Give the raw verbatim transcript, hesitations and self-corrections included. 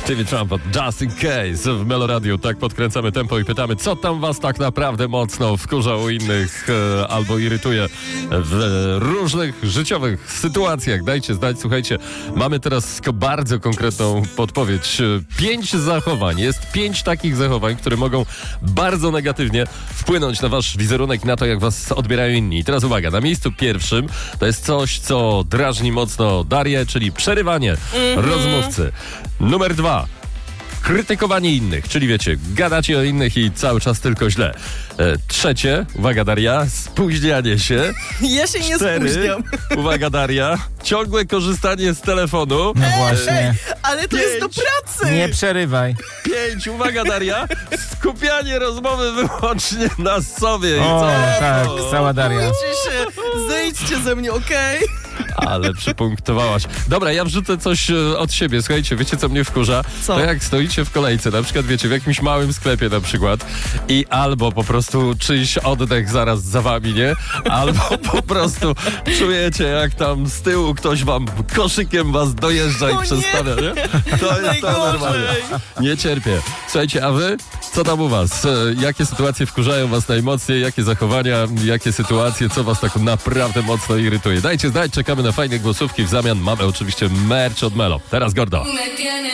Stevie Trump od Just In Case w Melo Radio. Tak podkręcamy tempo i pytamy, co tam was tak naprawdę mocno wkurza u innych e, albo irytuje w różnych życiowych sytuacjach. Dajcie znać, słuchajcie, mamy teraz bardzo konkretną podpowiedź. Pięć zachowań. Jest pięć takich zachowań, które mogą bardzo negatywnie wpłynąć na wasz wizerunek i na to, jak was odbierają inni. I teraz uwaga, na miejscu pierwszym to jest coś, co drażni mocno Darię, czyli przerywanie mm-hmm. rozmówcy. Numer dwa. Krytykowanie innych, czyli wiecie, gadacie o innych i cały czas tylko źle. E, trzecie, uwaga Daria, spóźnianie się. Ja się nie Cztery, spóźniam. uwaga Daria, ciągłe korzystanie z telefonu. No właśnie. Ale to Pięć. jest do pracy. Nie przerywaj. Pięć, uwaga Daria, skupianie rozmowy wyłącznie na sobie. I O, co? tak, cała Daria. Bójcie się, zejdźcie ze mnie, okej? Ale przypunktowałaś. Dobra, ja wrzucę coś e, od siebie. Słuchajcie, wiecie co mnie wkurza? Co? To jak stoicie w kolejce, na przykład wiecie, w jakimś małym sklepie na przykład i albo po prostu czyjś oddech zaraz za wami, nie? Albo po prostu czujecie, jak tam z tyłu ktoś wam koszykiem was dojeżdża i O nie! przestawia, nie? To jest to Najgorzej. normalnie. Nie cierpię. Słuchajcie, a wy? Co tam u was? E, Jakie sytuacje wkurzają was najmocniej? Jakie zachowania? Jakie sytuacje? Co was tak naprawdę mocno irytuje? Dajcie znać, czekamy na fajne głosówki. W zamian mamy oczywiście merch od Melo. Teraz Gordo.